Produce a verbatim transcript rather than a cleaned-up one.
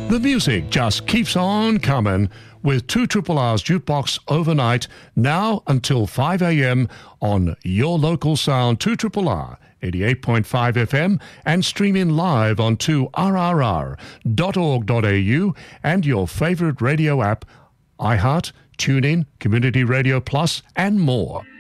The music just keeps on coming with two Triple R's Jukebox overnight, now until five a.m. on your local sound, two Triple R, eighty-eight point five F M, and streaming live on two R R R dot org dot A U and your favourite radio app, iHeart, TuneIn, Community Radio Plus, and more.